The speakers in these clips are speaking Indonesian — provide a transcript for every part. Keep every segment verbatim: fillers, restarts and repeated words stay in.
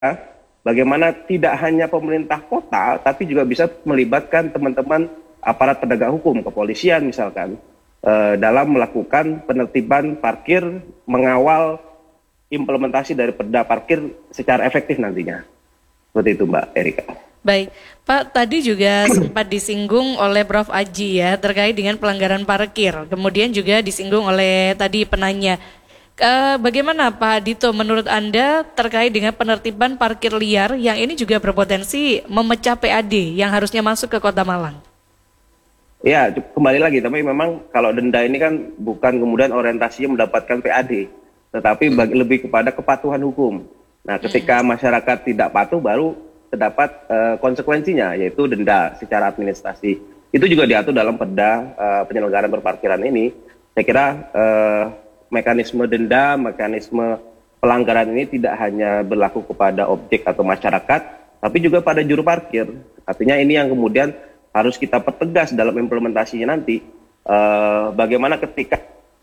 bagaimana tidak hanya pemerintah kota, tapi juga bisa melibatkan teman-teman aparat penegak hukum, kepolisian misalkan, eh, dalam melakukan penertiban parkir, mengawal implementasi dari perda parkir secara efektif nantinya. Seperti itu Mbak Erika. Baik, Pak, tadi juga sempat disinggung oleh Prof Aji ya terkait dengan pelanggaran parkir. Kemudian juga disinggung oleh tadi penanya. E, bagaimana Pak Dito menurut Anda terkait dengan penertiban parkir liar yang ini juga berpotensi memecah P A D yang harusnya masuk ke Kota Malang? Ya, kembali lagi, tapi memang kalau denda ini kan bukan kemudian orientasinya mendapatkan P A D, tetapi bagi, lebih kepada kepatuhan hukum. Nah, ketika masyarakat tidak patuh baru terdapat uh, konsekuensinya, yaitu denda secara administrasi. Itu juga diatur dalam perda uh, penyelenggaraan berparkiran ini. Saya kira uh, mekanisme denda, mekanisme pelanggaran ini tidak hanya berlaku kepada objek atau masyarakat, tapi juga pada juru parkir. Artinya ini yang kemudian harus kita pertegas dalam implementasinya nanti. Uh, bagaimana ketika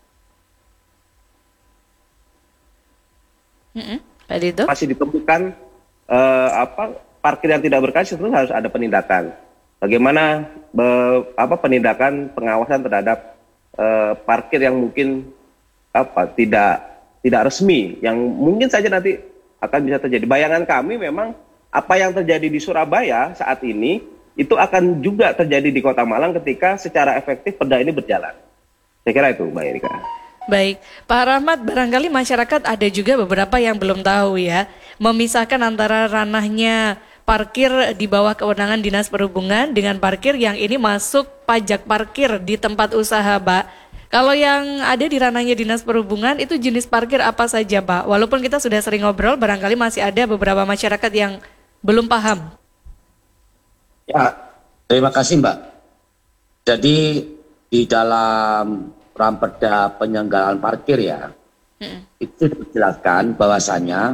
Mm-hmm. Pak Dito? masih ditemukan uh, apa parkir yang tidak berkas, tentu harus ada penindakan. Bagaimana be, apa penindakan pengawasan terhadap uh, parkir yang mungkin apa tidak tidak resmi, yang mungkin saja nanti akan bisa terjadi. Bayangan kami memang apa yang terjadi di Surabaya saat ini itu akan juga terjadi di Kota Malang ketika secara efektif perda ini berjalan. Saya kira itu, Mbak Erika. Baik, Pak Rahmat, barangkali masyarakat ada juga beberapa yang belum tahu ya, memisahkan antara ranahnya parkir di bawah kewenangan Dinas Perhubungan dengan parkir yang ini masuk pajak parkir di tempat usaha, Pak. Kalau yang ada di ranahnya Dinas Perhubungan itu jenis parkir apa saja, Pak? Walaupun kita sudah sering ngobrol, barangkali masih ada beberapa masyarakat yang belum paham. Ya, terima kasih Mbak. Jadi di dalam Ramperda penyelenggaraan parkir ya, hmm. itu dijelaskan bahwasanya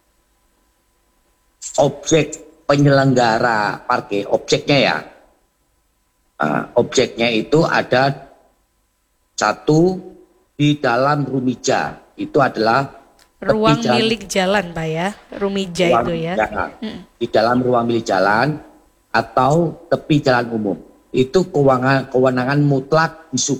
objek penyelenggara parkir, objeknya ya, uh, objeknya itu ada satu di dalam rumija, itu adalah ruang jalan, milik jalan Pak ya, rumija itu ya, hmm. di dalam ruang milik jalan atau tepi jalan umum, itu kewenangan, kewenangan mutlak disub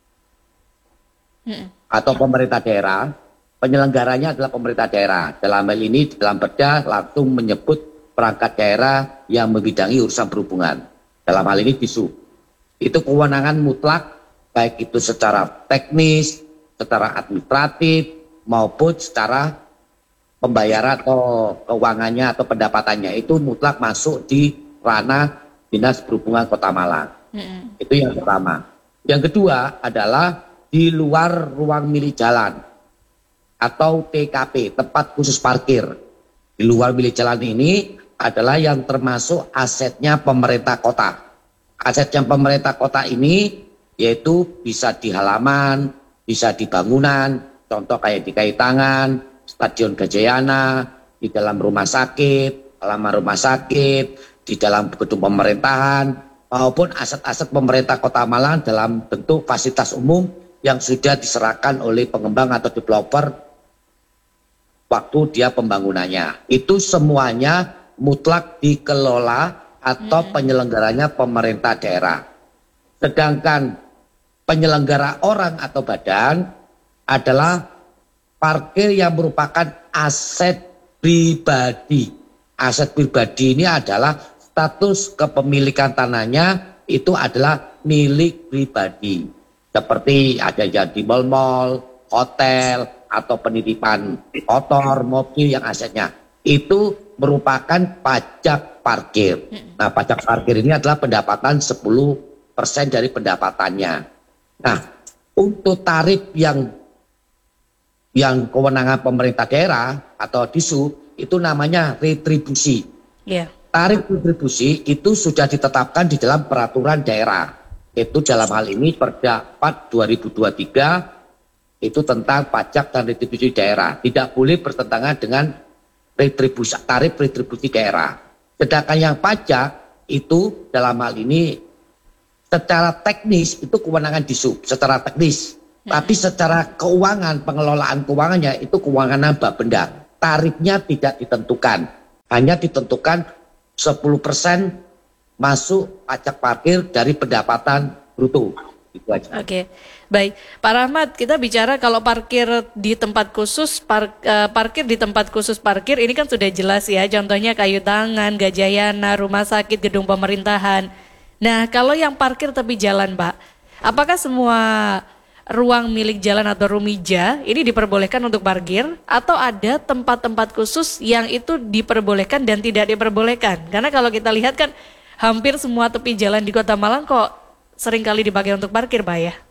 hmm. atau pemerintah daerah. Penyelenggaranya adalah pemerintah daerah. Dalam hal ini di dalam perda langsung menyebut perangkat daerah yang membidangi urusan perhubungan. Dalam hal ini disub. Itu kewenangan mutlak, baik itu secara teknis, secara administratif, maupun secara pembayaran atau keuangannya atau pendapatannya. Itu mutlak masuk di ranah Dinas Perhubungan Kota Malang. Mm-hmm. Itu yang pertama. Yang kedua adalah di luar ruang milik jalan atau T K P, tempat khusus parkir. Di luar milik jalan ini adalah yang termasuk asetnya pemerintah kota. Asetnya pemerintah kota ini yaitu bisa di halaman, bisa di bangunan, contoh kayak di Kaitangan, Stadion Gajayana, di dalam rumah sakit, halaman rumah sakit, di dalam gedung pemerintahan, maupun aset-aset pemerintah Kota Malang dalam bentuk fasilitas umum yang sudah diserahkan oleh pengembang atau developer waktu dia pembangunannya. Itu semuanya mutlak dikelola atau hmm. penyelenggaranya pemerintah daerah. Sedangkan penyelenggara orang atau badan adalah parkir yang merupakan aset pribadi. Aset pribadi ini adalah status kepemilikan tanahnya itu adalah milik pribadi. Seperti ada yang di mal-mal, hotel, atau penitipan motor, mobil yang asetnya. Itu merupakan pajak parkir. Nah, pajak parkir ini adalah pendapatan sepuluh persen dari pendapatannya. Nah, untuk tarif yang yang kewenangan pemerintah daerah atau disub itu namanya retribusi. Yeah. Tarif retribusi itu sudah ditetapkan di dalam peraturan daerah. Itu dalam hal ini Perda empat dua ribu dua puluh tiga itu tentang pajak dan retribusi daerah. Tidak boleh bertentangan dengan retribusi, tarif retribusi daerah. Sedangkan yang pajak itu dalam hal ini secara teknis itu kewenangan disub, secara teknis. Hmm. Tapi secara keuangan, pengelolaan keuangannya itu keuangan Bapenda. Tarifnya tidak ditentukan. hanya ditentukan sepuluh persen masuk pajak parkir dari pendapatan bruto. Itu aja. Oke, baik. Pak Rahmat, kita bicara kalau parkir di tempat khusus, par, uh, parkir di tempat khusus parkir, ini kan sudah jelas ya, contohnya Kayu Tangan, Gajayana, rumah sakit, gedung pemerintahan. Nah, kalau yang parkir tepi jalan, Pak, apakah semua ruang milik jalan atau rumija ini diperbolehkan untuk parkir, atau ada tempat-tempat khusus yang itu diperbolehkan dan tidak diperbolehkan? Karena kalau kita lihat kan, hampir semua tepi jalan di Kota Malang kok sering kali dipakai untuk parkir, Pak ya?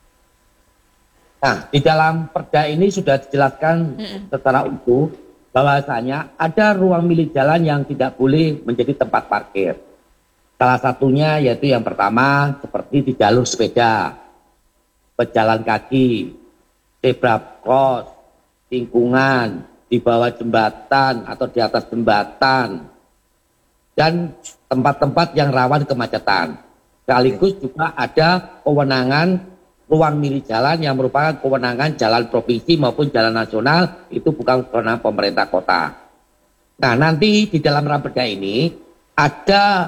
Nah, di dalam perda ini sudah dijelaskan Mm-mm. secara utuh bahwasanya ada ruang milik jalan yang tidak boleh menjadi tempat parkir. Salah satunya yaitu yang pertama seperti di jalur sepeda, pejalan kaki, zebra cross, lingkungan, di bawah jembatan atau di atas jembatan, dan tempat-tempat yang rawan kemacetan. Sekaligus juga ada kewenangan ruang milik jalan yang merupakan kewenangan jalan provinsi maupun jalan nasional, itu bukan kewenangan pemerintah kota. Nah, nanti di dalam raperda ini ada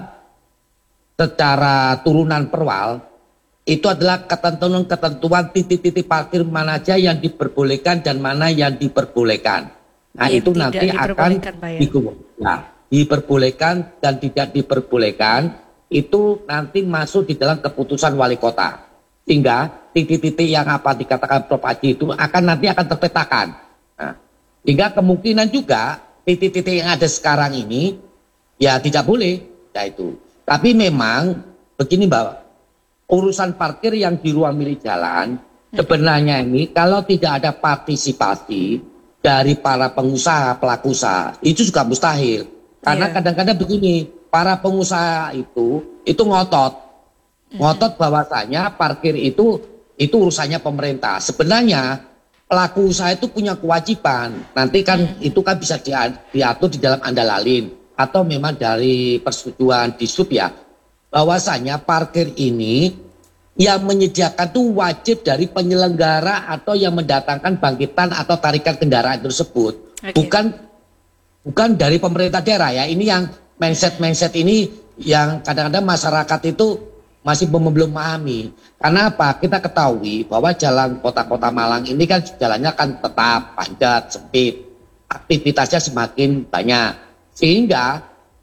secara turunan perwal, itu adalah ketentuan-ketentuan titik-titik parkir mana aja yang diperbolehkan dan mana yang diperbolehkan. Nah, yang itu nanti akan dikumpulkan. Nah, diperbolehkan dan tidak diperbolehkan itu nanti masuk di dalam keputusan wali kota, sehingga titik-titik yang apa dikatakan Prof Haji itu akan nanti akan terpetakan. Nah, sehingga kemungkinan juga titik-titik yang ada sekarang ini ya tidak boleh, ya itu. Tapi memang begini Mbak, urusan parkir yang di ruang milik jalan sebenarnya ini kalau tidak ada partisipasi dari para pengusaha pelaku usaha itu juga mustahil, karena kadang-kadang yeah. begini. Para pengusaha itu itu ngotot, ngotot bahwasanya parkir itu itu urusannya pemerintah. Sebenarnya pelaku usaha itu punya kewajiban. Nanti kan itu kan bisa diatur di dalam andalalin atau memang dari persetujuan disub ya. Bahwasanya parkir ini yang menyediakan itu wajib dari penyelenggara atau yang mendatangkan bangkitan atau tarikan kendaraan tersebut, okay. bukan bukan dari pemerintah daerah ya. Ini yang mindset-mindset ini yang kadang-kadang masyarakat itu masih belum belum memahami. Karena apa? Kita ketahui bahwa jalan kota-kota Malang ini kan jalannya kan tetap padat, sempit, aktivitasnya semakin banyak, sehingga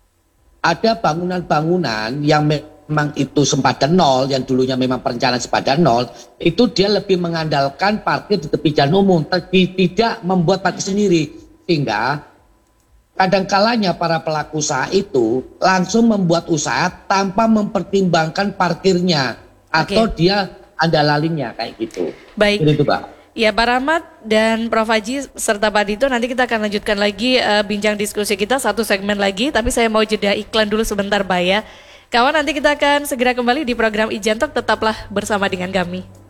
ada bangunan-bangunan yang memang itu sempadan nol, yang dulunya memang perencanaan sempadan nol, itu dia lebih mengandalkan parkir di tepi jalan umum, tidak membuat parkir sendiri, sehingga kadang-kalanya para pelaku usaha itu langsung membuat usaha tanpa mempertimbangkan parkirnya atau okay. dia andalalinnya kayak gitu. Baik. Itu Pak. Ya, Pak Rahmat dan Prof Haji serta Pak Dito, nanti kita akan lanjutkan lagi uh, bincang diskusi kita satu segmen lagi, tapi saya mau jeda iklan dulu sebentar, Pak ya. Kawan, nanti kita akan segera kembali di program Ijan Talk, tetaplah bersama dengan kami.